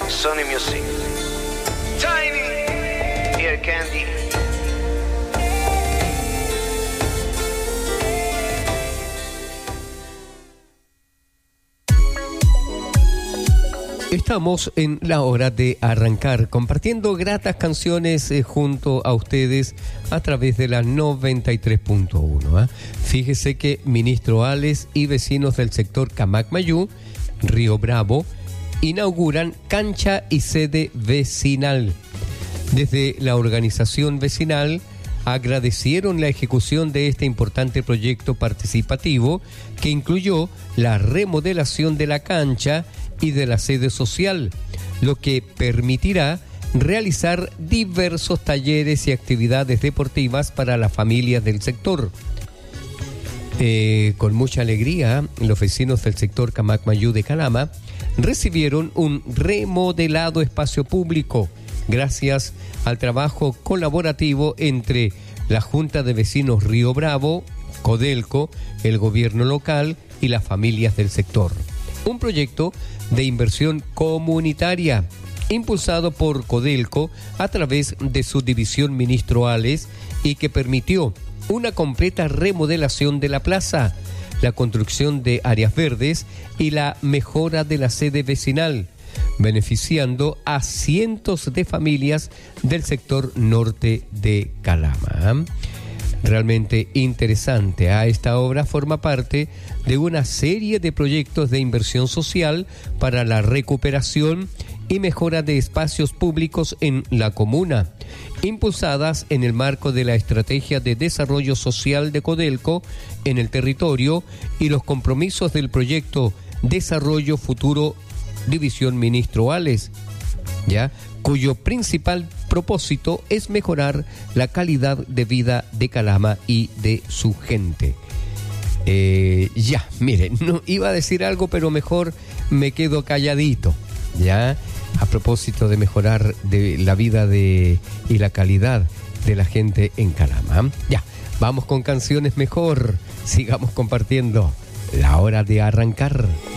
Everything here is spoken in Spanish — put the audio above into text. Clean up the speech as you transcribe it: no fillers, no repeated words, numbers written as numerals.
Sony Music. Tiny. Ear Candy. Estamos en la hora de arrancar, compartiendo gratas canciones junto a ustedes a través de la 93.1. Fíjese que Ministro Ales y vecinos del sector Camacmayú, Río Bravo, inauguran cancha y sede vecinal. Desde la organización vecinal agradecieron la ejecución de este importante proyecto participativo que incluyó la remodelación de la cancha y de la sede social, lo que permitirá realizar diversos talleres y actividades deportivas para las familias del sector. Con mucha alegría, los vecinos del sector Camacmayú de Calama recibieron un remodelado espacio público gracias al trabajo colaborativo entre la Junta de Vecinos Río Bravo, Codelco, el gobierno local y las familias del sector. Un proyecto de inversión comunitaria impulsado por Codelco a través de su división Ministro Ales y que permitió una completa remodelación de la plaza, la construcción de áreas verdes y la mejora de la sede vecinal, beneficiando a cientos de familias del sector norte de Calama. Realmente interesante. Esta obra forma parte de una serie de proyectos de inversión social para la recuperación y mejora de espacios públicos en la comuna, impulsadas en el marco de la Estrategia de Desarrollo Social de Codelco en el territorio y los compromisos del proyecto Desarrollo Futuro División Ministro Ales, cuyo principal propósito es mejorar la calidad de vida de Calama y de su gente. Miren, no iba a decir algo, pero mejor me quedo calladito, a propósito de mejorar de la vida y la calidad de la gente en Calama. Vamos con canciones mejor, sigamos compartiendo la hora de arrancar.